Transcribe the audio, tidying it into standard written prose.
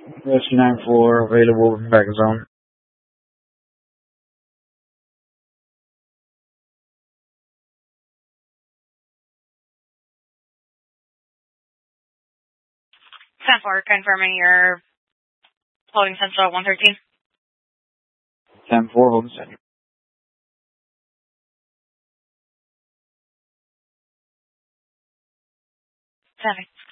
Rescue 9-4 available from back zone. Stanford, confirming your holding central 113. 10-4, holding center. Seven.